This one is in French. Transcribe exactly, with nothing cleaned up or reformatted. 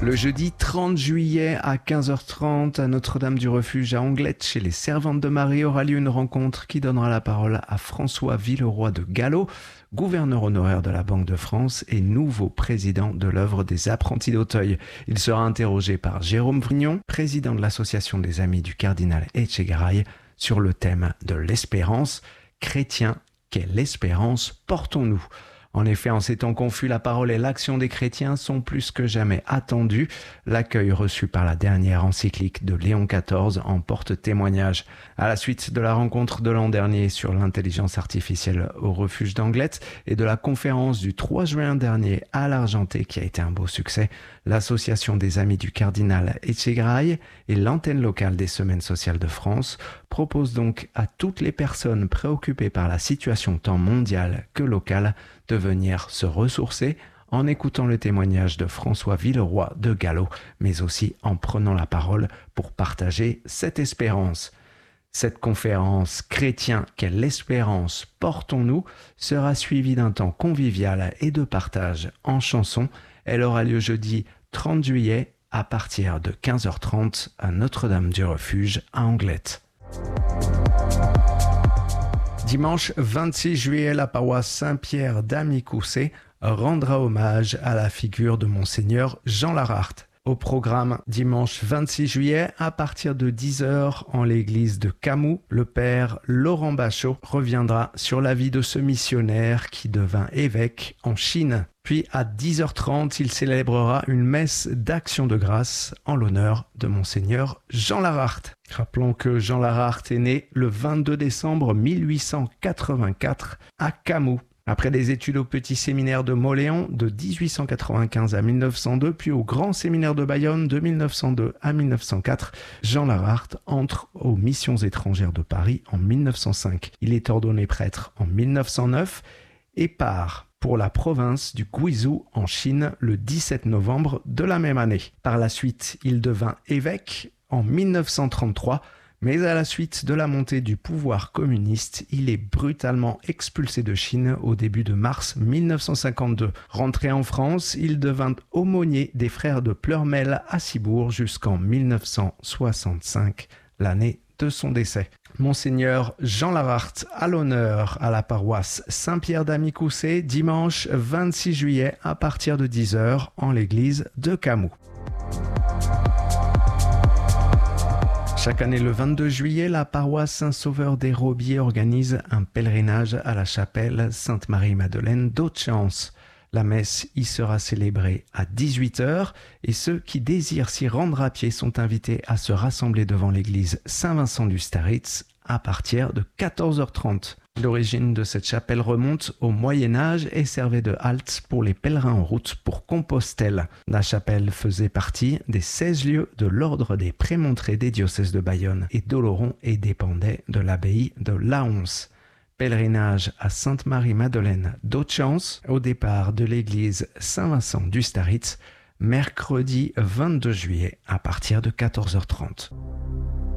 Le jeudi trente juillet à quinze heures trente, à Notre-Dame-du-Refuge à Anglet, chez les Servantes de Marie, aura lieu une rencontre qui donnera la parole à François Villeroy de Gallo, gouverneur honoraire de la Banque de France et nouveau président de l'œuvre des Apprentis d'Auteuil. Il sera interrogé par Jérôme Vrignon, président de l'association des Amis du cardinal Etchegaray, sur le thème de l'espérance. Chrétiens, quelle espérance portons-nous ? En effet, en ces temps confus, la parole et l'action des chrétiens sont plus que jamais attendus. L'accueil reçu par la dernière encyclique de Léon quatorze en porte témoignage. À la suite de la rencontre de l'an dernier sur l'intelligence artificielle au refuge d'Anglet et de la conférence du trois juin dernier à l'Argenté qui a été un beau succès, l'association des Amis du cardinal Etchegaray et l'antenne locale des Semaines sociales de France proposent donc à toutes les personnes préoccupées par la situation tant mondiale que locale de venir se ressourcer en écoutant le témoignage de François Villeroy de Gallo, mais aussi en prenant la parole pour partager cette espérance. Cette conférence « Chrétiens, quelle espérance portons-nous » sera suivie d'un temps convivial et de partage en chansons. Elle aura lieu jeudi trente juillet à partir de quinze heures trente à Notre-Dame-du-Refuge à Anglet. Dimanche vingt-six juillet, la paroisse Saint-Pierre d'Amicoussé rendra hommage à la figure de Monseigneur Jean Lararte. Au programme, dimanche vingt-six juillet, à partir de dix heures, en l'église de Camus, le père Laurent Bachot reviendra sur la vie de ce missionnaire qui devint évêque en Chine. Puis à dix heures trente, il célébrera une messe d'action de grâce en l'honneur de Monseigneur Jean Lararte. Rappelons que Jean Lararte est né le vingt-deux décembre mille huit cent quatre-vingt-quatre à Camus. Après des études au petit séminaire de Mauléon de dix-huit cent quatre-vingt-quinze à mille neuf cent deux, puis au grand séminaire de Bayonne de mille neuf cent deux à mille neuf cent quatre, Jean Lararte entre aux missions étrangères de Paris en mille neuf cent cinq. Il est ordonné prêtre en mille neuf cent neuf et part pour la province du Guizhou en Chine le dix-sept novembre de la même année. Par la suite, il devint évêque en mille neuf cent trente-trois, mais à la suite de la montée du pouvoir communiste, il est brutalement expulsé de Chine au début de mars mille neuf cent cinquante-deux. Rentré en France, il devint aumônier des frères de Pleurmel à Cibourg jusqu'en mille neuf cent soixante-cinq, l'année de son décès. Monseigneur Jean Lararte à l'honneur à la paroisse Saint-Pierre d'Amicoussé, dimanche vingt-six juillet à partir de dix heures en l'église de Camus. Chaque année, le vingt-deux juillet, la paroisse Saint-Sauveur des Robiers organise un pèlerinage à la chapelle Sainte-Marie-Madeleine d'Haute-Chance. La messe y sera célébrée à dix-huit heures et ceux qui désirent s'y rendre à pied sont invités à se rassembler devant l'église Saint-Vincent du Staritz à partir de quatorze heures trente. L'origine de cette chapelle remonte au Moyen-Âge et servait de halte pour les pèlerins en route pour Compostelle. La chapelle faisait partie des seize lieux de l'ordre des prémontrés des diocèses de Bayonne et d'Oloron et dépendait de l'abbaye de Laonce. Pèlerinage à Sainte-Marie-Madeleine d'Haute-Chance au départ de l'église Saint-Vincent du Staritz, mercredi vingt-deux juillet à partir de quatorze heures trente.